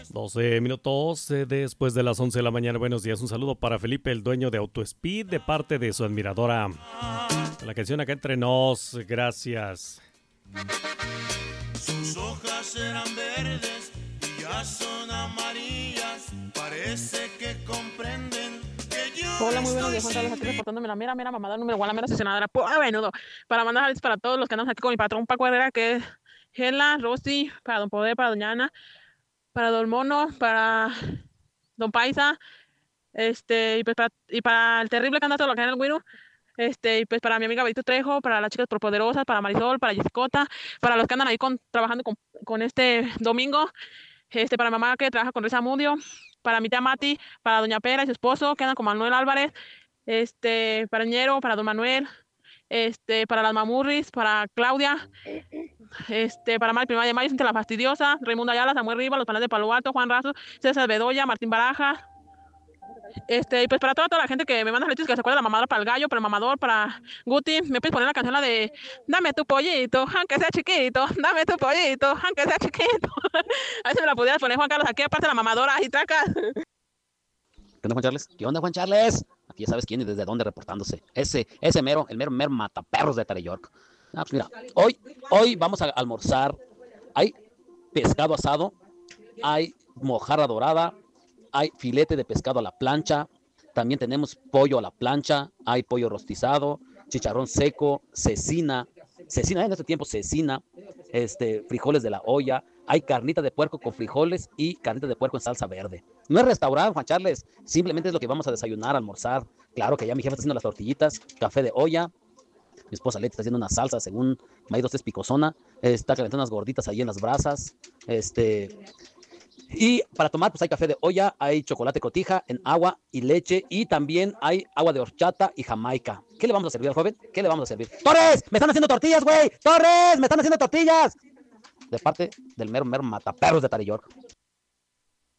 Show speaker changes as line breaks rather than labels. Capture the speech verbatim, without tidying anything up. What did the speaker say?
doce minutos eh, después de las once de la mañana. Buenos días, un saludo para Felipe, el dueño de AutoSpeed, de parte de su admiradora. La canción acá entre nos, gracias.
Sus hojas eran verdes y ya son amarillas, parece que comprenden que yo.
Hola, muy buenos días, Juan Carlos, aquí reportándome la mera, mera mamada número uno, la mera sesionadora, a menudo, para mandar saludos para todos los que andamos aquí con mi patrón Paco Herrera, que es Gela, Rosy, para Don Poder, para Doña Ana, para Don Mono, para Don Paisa, este, y pues para, y para el terrible que anda todo lo que anda el güiro, este, y pues para mi amiga Betito Trejo, para las chicas superpoderosas, para Marisol, para Jessicota, para los que andan ahí con, trabajando con, con este domingo, este, para mamá que trabaja con Reza Mudio, para mi tía Mati, para Doña Pera y su esposo, que andan con Manuel Álvarez, este, para Ñero, para Don Manuel, este, para las Mamurris, para Claudia, este, para Mari Prima de Mayo, Cintia la Fastidiosa, Raimundo Ayala, Samuel Riva, los panes de Palo Alto, Juan Razo, César Bedoya, Martín Baraja, este, y pues para toda, toda la gente que me manda leches, que se acuerda de la mamadora, para el gallo, para el mamador, para Guti, me puedes poner la canción la de dame tu pollito, aunque sea chiquito, dame tu pollito, aunque sea chiquito. A ver si me la pudieras poner, Juan Carlos, aquí aparte de la mamadora y traca.
¿Qué onda, Juan Charles? ¿Qué onda, Juan Charles? Aquí ya sabes quién y desde dónde reportándose. Ese, ese mero, el mero, mero mataperros de Trey York. Ah, pues mira, hoy, hoy vamos a almorzar. Hay pescado asado, hay mojarra dorada, hay filete de pescado a la plancha, también tenemos pollo a la plancha, hay pollo rostizado, chicharrón seco, cecina, cecina en este tiempo, cecina, este, frijoles de la olla, hay carnita de puerco con frijoles y carnita de puerco en salsa verde. No es restaurante, Juan Charles, simplemente es lo que vamos a desayunar, almorzar. Claro que ya mi jefe está haciendo las tortillitas, café de olla, mi esposa Leti está haciendo una salsa según maíz dos tres picosona, está calentando unas gorditas ahí en las brasas, este... Y para tomar, pues hay café de olla, hay chocolate cotija en agua y leche, y también hay agua de horchata y jamaica. ¿Qué le vamos a servir al joven? ¿Qué le vamos a servir? ¡Torres! ¡Me están haciendo tortillas, güey! ¡Torres! ¡Me están haciendo tortillas! De parte del mero, mero mataperros de Trey York.